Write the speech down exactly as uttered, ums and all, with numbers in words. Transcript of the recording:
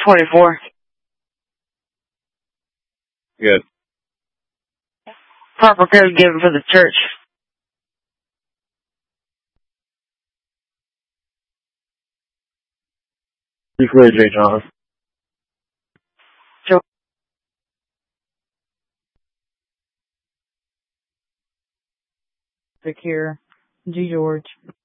twenty-four. Good. Proper code given for the church. You clear, J. John. Sure. Secure. G. George.